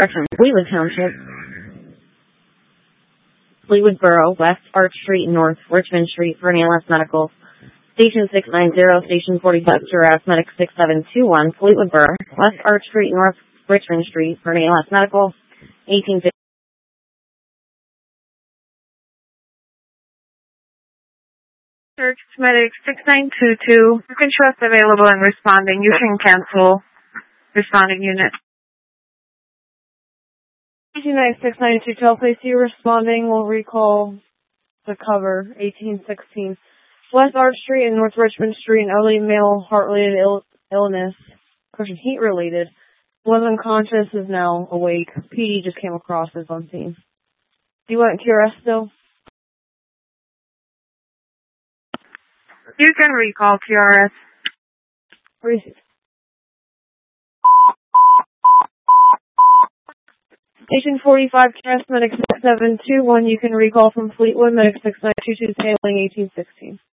Correction, Fleetwood Township. Fleetwood Borough, West Arch Street, North Richmond Street, for an ALS Medical. Station 690, Station 45, Giraffes Medic 6721, Fleetwood Borough, West Arch Street, North Richmond Street, for an ALS Medical. 1850. Search Medic 6922. You can trust available and responding. You can cancel responding unit. 6992, tell please you responding. Will recall the cover 1816. West Arch Street and North Richmond Street, an elderly male heart-related illness, question heat-related, was unconscious, is now awake. PD just came across this on scene. Do you want QRS still? You can recall QRS. Received. Station 45, QRS Medic 6721, you can recall from Fleetwood, Medic 6922, hailing 1816.